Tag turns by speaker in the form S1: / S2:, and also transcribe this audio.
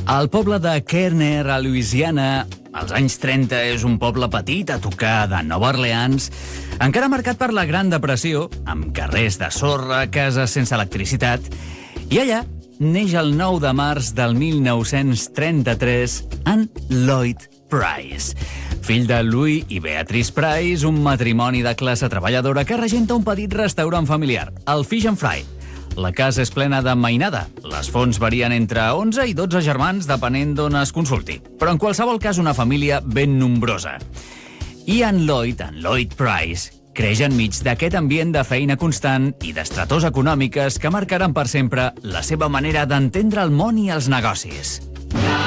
S1: El poble de Kerner, a Louisiana, als anys 30, és un poble petit a tocar de Nova Orleans, encara marcat per la Gran Depressió, amb carrers de sorra, cases sense electricitat, i allà neix el 9 de març del 1933 en Lloyd Price, fill de Louis i Beatrice Price, un matrimoni de classe treballadora que regenta un petit restaurant familiar, el Fish and Fry. La casa és plena de mainada. Les fonts varien entre 11 i 12 germans, depenent d'on es consulti. Però en qualsevol cas, una família ben nombrosa. I en Lloyd Price, creix enmig d'aquest ambient de feina constant i d'estretors econòmiques que marcaran per sempre la seva manera d'entendre el món i els negocis.